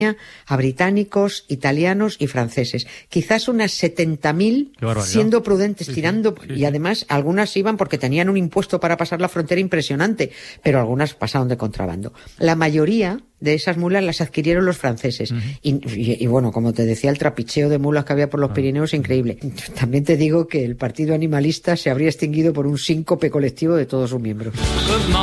a británicos, italianos y franceses. Quizás unas 70.000, siendo prudentes, tirando, y además algunas iban porque tenían un impuesto para pasar la frontera impresionante, pero algunas pasaron de contrabando. La mayoría de esas mulas las adquirieron los franceses. Y bueno, como te decía, el trapicheo de mulas que había por los Pirineos, increíble. También te digo que el partido animalista se habría extinguido por un síncope colectivo de todos sus miembros.